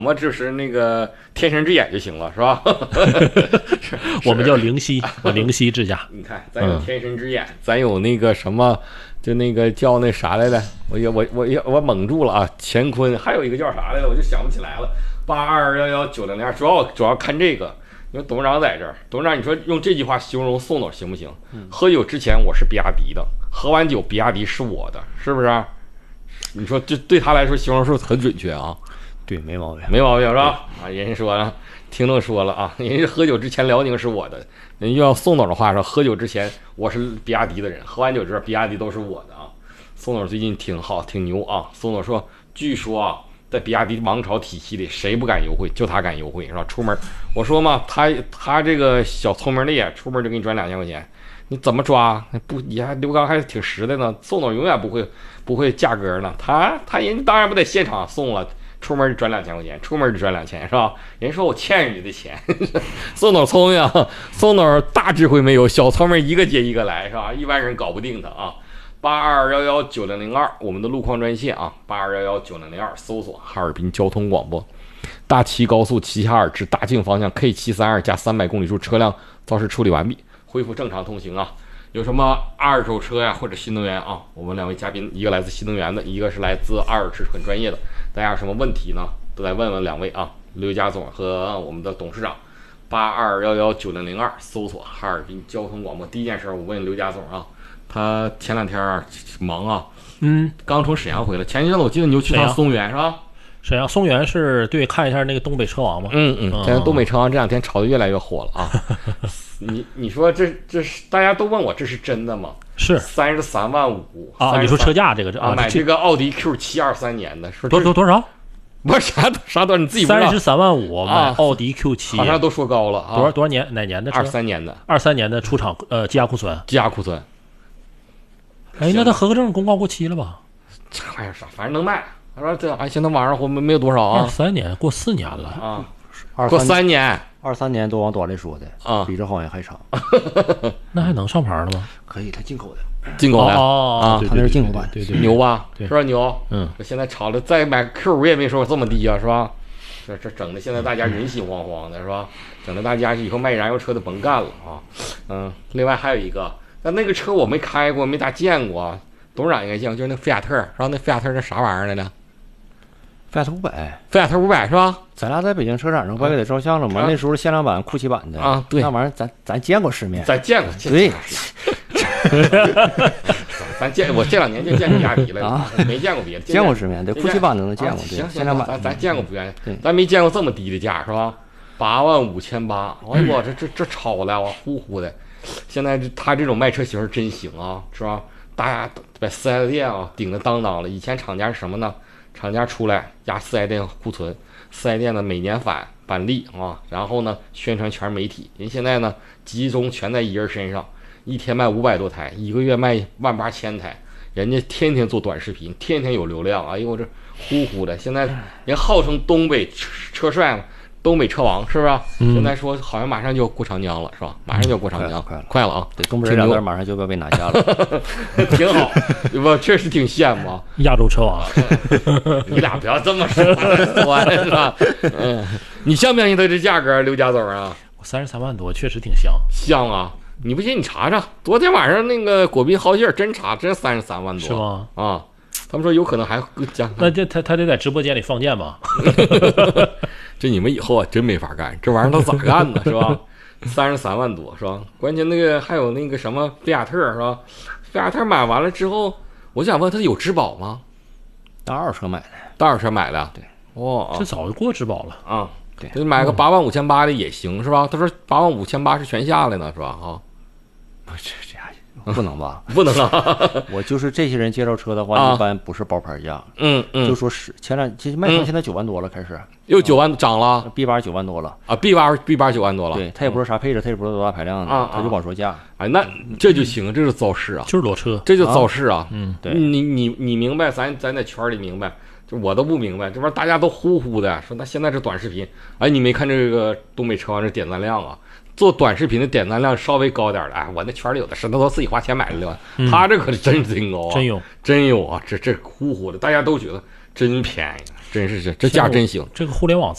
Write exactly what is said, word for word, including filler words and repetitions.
我们支持那个天神之眼就行了，是吧？ 是我们叫灵犀，我灵犀之家。 你看，咱有天神之眼，嗯、咱有那个什么，就那个叫那啥来着？我也我我我蒙住了啊！乾坤，还有一个叫啥来着？我就想不起来了。八二幺幺九零零二，主要主要看这个，因为董事长在这儿。董事长，你说用这句话形容宋总行不行？嗯、喝酒之前我是比亚迪的，喝完酒比亚迪是我的，是不是？你说这对他来说形容是不是很准确啊？ 对，没毛病， 没毛病是吧？啊，人家说了，听众说了啊，人家喝酒之前辽宁是我的，人家要宋总的话说，喝酒之前我是比亚迪的人，喝完酒之后比亚迪都是我的啊。宋总最近挺好，挺牛啊。宋总说，据说啊，在比亚迪王朝体系里，谁不敢优惠，就他敢优惠，是吧？出门，我说嘛，他他这个小聪明的，出门就给你赚两千块钱，你怎么抓？不，也还刘刚还挺实在呢。宋总永远不会不会价格呢，他他人当然不得现场送了。出门就赚两千块钱，出门就赚两千，是吧？人说我欠你的钱，宋总聪明啊，宋总大智慧没有，小聪明一个接一个来，是吧？一般人搞不定的啊。八二幺幺九零零二，我们的路况专线啊，八二幺幺九零零二，搜索哈尔滨交通广播。大齐高速齐齐哈尔至大庆方向 K 七三二加三百公里处车辆肇事处理完毕，恢复正常通行啊。有什么二手车呀，或者新能源啊？我们两位嘉宾，一个来自新能源的，一个是来自二手车，很专业的。大家有什么问题呢？都来问问两位啊，刘家总和我们的董事长。八二幺幺九零零二，搜索哈尔滨交通广播。第一件事，我问刘家总啊，他前两天忙啊，嗯，刚从沈阳回来。前一阵子我记得你就去趟松原是吧？ 沈阳松原是对，看一下那个东北车王嘛。 嗯嗯，现在东北车王这两天炒得越来越火了啊。你你说这这是大家都问我这是真的吗？ 是三十三万五啊！你说车价这个啊，买这个奥迪 Q 七二三年的，说多多多少？ 不是啥啥多，你自己不知道。 三十三万五买奥迪 Q 七， 好像都说高了啊。 多少多少年哪年的车？ 二三年的， 二三年的出厂呃积压库存， 积压库存。 哎，那他合格证公告过期了吧？ 这玩意儿啥，反正能卖。他说这哎，现在网上货没有多少啊。 二三年过四年了啊，过三年。 二三年都往短里说的啊， 比这好像还长。 那还能上牌了吗？ 可以，他进口的， 进口的哦啊， 他那是进口版， 对对， 牛吧？ 是吧？牛， 嗯， 现在炒的再买 Q 五也没说这么低啊，是吧？这这整的现在大家人心惶惶的，是吧？整的大家以后卖燃油车的甭干了啊。嗯，另外还有一个，但那个车我没开过，没咋见过，董事长应该见过，就是那菲亚特，是吧？那菲亚特那啥玩意儿来着？ 菲亚特五百， 菲亚特五百是吧？ 咱俩在北京车展上不还给他照相了吗？啊、那时候限量版、库奇版的啊，对， 那玩意儿咱咱见过世面， 咱见过， 对， 咱见我这两年就见比亚迪了啊， 没见过别的， 见过世面，对，库奇版的能见过， 对，行限量版， 咱咱见过不愿意， 对， 咱没见过这么低的价是吧？八万五千八，哎呦我这这这超了，我呼呼的。现在这他这种卖车形式真行啊，是吧？大家在四 S 店啊顶着当当了。以前厂家是什么呢？厂家出来压四 S 店库存，四 S 店呢每年返返利啊，然后呢宣传全是媒体。人现在呢集中全在一人身上，一天卖五百多台，一个月卖万八千台，人家天天做短视频，天天有流量。哎呦我这呼呼的，现在人号称东北车帅嘛。东北车王是不是？嗯、现在说好像马上就要过长江了，是吧？马上就要过长江， 快了， 快了啊！ 对，东北这两个马上就要被拿下了， 挺好，不，确实挺羡慕啊。 亚洲车王， 你俩不要这么说，是吧？嗯，你相不相信他这价格，刘家总啊？ 我三十三万多，确实挺香， 香啊！你不信你查查，昨天晚上那个果斌好信真查，真三十三万多， 是吗？ 啊。他们说有可能还加， 那这他他得在直播间里放箭吧？ 这你们以后啊真没法干，这玩意儿都咋干呢？是吧？三十三万多是吧？关键那个还有那个什么菲亚特是吧？菲亚特买完了之后，我想问他有质保吗？ 当二手车买的， 当二手车买的， 对， 哦， 这早就过质保了啊。 对， 买个八万五千八的也行是吧？他说八万五千八是全下来呢是吧？哈， 不是这样。不能吧？ 不能啊！ 我就是这些人介绍车的话， 啊、 一般不是包牌价。 嗯嗯， 就说是前两，其实卖车现在九万多了，开始又九万涨了。 B 八九万多了啊 ，B 八 B 八九万多了。 对他也不知道啥配置，他也不知道多大排量的， 啊、 他就光说价。 哎，那这就行，这是造势啊， 就是裸车， 这就造势啊。 嗯， 对， 你你你明白，咱咱在圈里明白，就我都不明白，这边大家都呼呼的说，那现在这短视频，哎，你没看这个东北车王这点赞量啊？做短视频的点赞量稍微高点的，哎，我那圈里有的是，那都自己花钱买的，嗯、他这可是真真高啊， 真有， 真有啊，这这呼呼的，大家都觉得真便宜。 真是这这价真行。 这个互联网